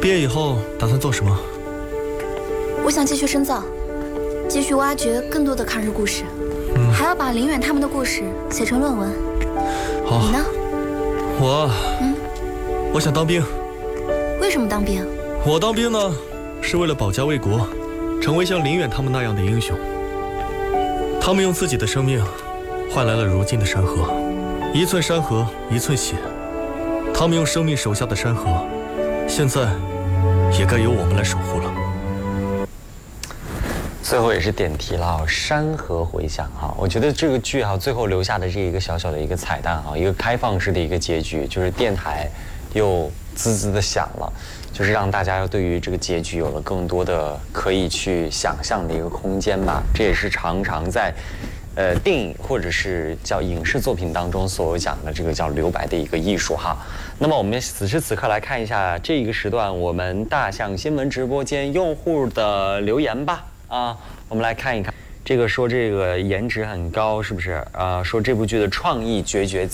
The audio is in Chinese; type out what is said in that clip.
毕业以后打算做什么？ 我想继续深造，继续挖掘更多的抗日故事，还要把林远他们的故事写成论文。 好， 你呢？ 我想当兵。 为什么当兵？ 我当兵呢，是为了保家卫国，成为像林远他们那样的英雄。他们用自己的生命换来了如今的山河，一寸山河一寸血。他们用生命守下的山河，现在也该由我们来守护了。 最后也是点题了啊，山河回响哈。我觉得这个剧哈，最后留下的这一个小小的一个彩蛋哈，一个开放式的一个结局，就是电台又滋滋的响了，就是让大家对于这个结局有了更多的可以去想象的一个空间吧。这也是常常在电影或者是叫影视作品当中所讲的这个叫留白的一个艺术哈。那么我们此时此刻来看一下这一个时段我们大象新闻直播间用户的留言吧。我们来看一看，这个说这个颜值很高，是不是？说这部剧的创意绝绝